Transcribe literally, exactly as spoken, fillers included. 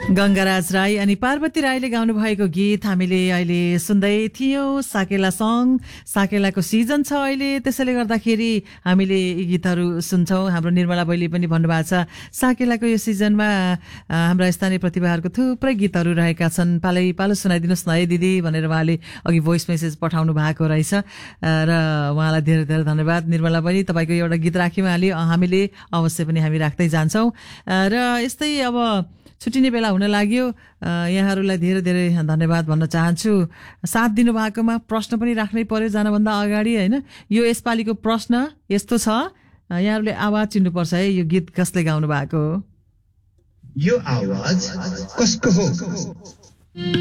गंगाराज राई अनि पार्वती राईले गाउनु भएको गीत हामीले अहिले सुन्दै थियौं। साकेला सङ, साकेलाको सिजन छ अहिले, त्यसैले गर्दाखेरि हामीले यी गीतहरू सुन्छौं। हाम्रो निर्मला बहिनी पनि भन्नुभएको छ साकेलाको यो सिजनमा हाम्रा स्थानीय प्रतिभाहरूको थुप्रै गीतहरू रहेका छन्, पालै पालो सुनाइदिनुहोस् न है दिदी भनेर उहाँले अघि भोइस मेसेज पठाउनु भएको रहेछ र उहाँलाई धेरै धेरै धन्यवाद। निर्मला बहिनी, तपाईँको एउटा गीत राख्यौँ हामीले, अवश्य पनि हामी राख्दै जान्छौँ। र यस्तै अब छुट्टिने बेला हुन लाग्यो, यहाँहरूलाई धेरै धेरै धन्यवाद भन्न चाहन्छु साथ दिनुभएकोमा। प्रश्न पनि राख्नै पर्यो जानभन्दा अगाडि होइन। यो यसपालिको प्रश्न यस्तो छ, यहाँहरूले आवाज चिन्नुपर्छ है, यो गीत कसले गाउनु भएको हो। यो आवाज कसको हो?